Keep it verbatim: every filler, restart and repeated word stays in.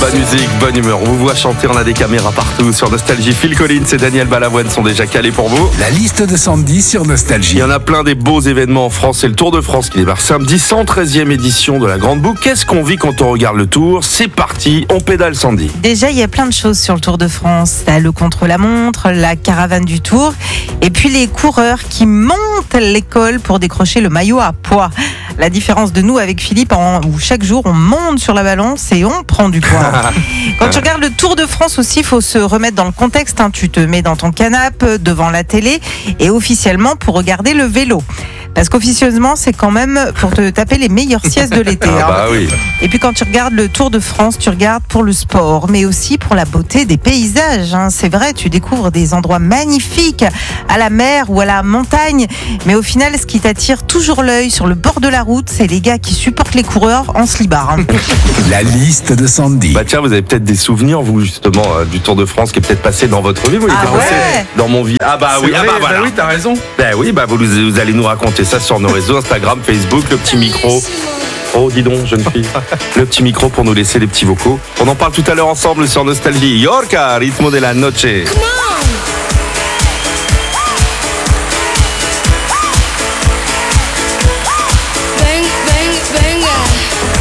Bonne musique, bonne humeur. On vous voit chanter, on a des caméras partout sur Nostalgie. Phil Collins et Daniel Balavoine sont déjà calés pour vous. La liste de Sandy sur Nostalgie. Il y en a plein des beaux événements en France. C'est le Tour de France qui démarre samedi, cent treizième édition de la Grande Boucle. Qu'est-ce qu'on vit quand on regarde le Tour? C'est parti, on pédale Sandy. Déjà, il y a plein de choses sur le Tour de France. T'as le contre-la-montre, la caravane du Tour, et puis les coureurs qui montent l'école pour décrocher le maillot à poids. La différence de nous avec Philippe, en, où chaque jour on monte sur la balance et on prend du poids. Quand tu regardes le Tour de France aussi, il faut se remettre dans le contexte. Hein. Tu te mets dans ton canapé, devant la télé, et officiellement pour regarder le vélo. Parce qu'officieusement, c'est quand même pour te taper les meilleures siestes de l'été. Ah bah oui. Et puis quand tu regardes le Tour de France, tu regardes pour le sport, mais aussi pour la beauté des paysages. Hein. C'est vrai, tu découvres des endroits magnifiques à la mer ou à la montagne. Mais au final, ce qui t'attire toujours l'œil sur le bord de la route, c'est les gars qui supportent les coureurs en slibard. Hein. La liste de Sandy. Bah tiens, vous avez peut-être des souvenirs, vous, justement, euh, du Tour de France qui est peut-être passé dans votre vie. Vous, il Ah était ouais. passé dans mon vie. Ah bah C'est oui, vrai, ah bah voilà. bah oui, t'as raison. Bah oui, bah vous, vous allez nous raconter ça sur nos réseaux, Instagram, Facebook, le petit micro. Oh, dis donc, jeune fille. Le petit micro pour nous laisser les petits vocaux. On en parle tout à l'heure ensemble sur Nostalgie. Yorka, ritmo de la noche.